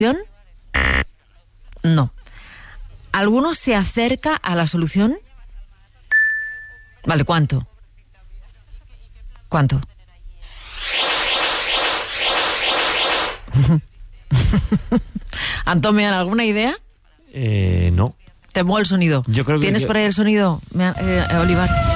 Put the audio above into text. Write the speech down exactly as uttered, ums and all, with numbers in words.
No. ¿Alguno se acerca a la solución? Vale, ¿cuánto? ¿Cuánto? Antonio, ¿alguna idea? Eh, no. Te pongo el sonido. Yo creo que ¿Tienes yo... por ahí el sonido, eh, Olivar?